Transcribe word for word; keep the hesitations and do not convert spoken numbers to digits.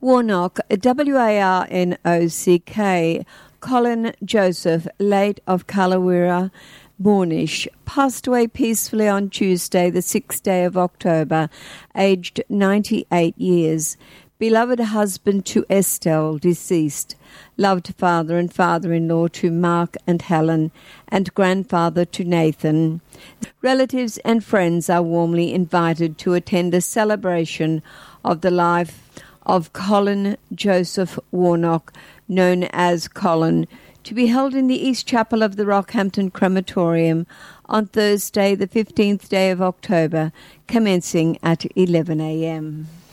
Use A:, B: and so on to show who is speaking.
A: Warnock, W A R N O C K, Colin Joseph, late of Kalawira, Moornish, passed away peacefully on Tuesday, the sixth day of October, aged ninety-eight years. Beloved husband to Estelle, deceased. Loved father and father-in-law to Mark and Helen, and grandfather to Nathan. Relatives and friends are warmly invited to attend a celebration of the life of Colin Joseph Warnock, known as Colin, to be held in the East Chapel of the Rockhampton Crematorium on Thursday, the fifteenth day of October, commencing at eleven a.m.